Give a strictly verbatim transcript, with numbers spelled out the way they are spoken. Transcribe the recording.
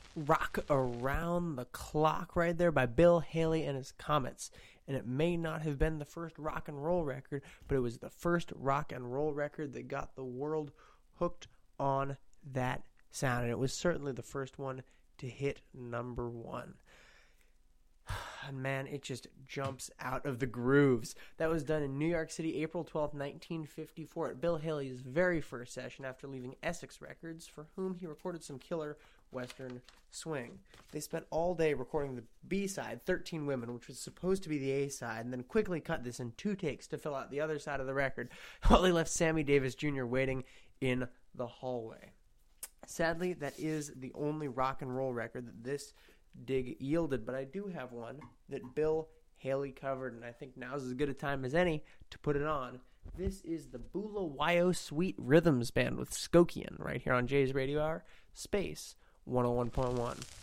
Rock Around the Clock right there by Bill Haley and his Comets. And it may not have been the first rock and roll record, but it was the first rock and roll record that got the world hooked on that sound. And it was certainly the first one to hit number one. And man, it just jumps out of the grooves. That was done in New York City, April twelfth, nineteen fifty-four, at Bill Haley's very first session after leaving Essex Records, for whom he recorded some killer Western swing. They spent all day recording the B-side, thirteen Women, which was supposed to be the A-side, and then quickly cut this in two takes to fill out the other side of the record, while they left Sammy Davis Junior waiting in the hallway. Sadly, that is the only rock and roll record that this dig yielded, but I do have one that Bill Haley covered, and I think now's as good a time as any to put it on. This is the Bulawayo Sweet Rhythms Band with Skokian right here on Jay's Radio Hour, Space one oh one point one.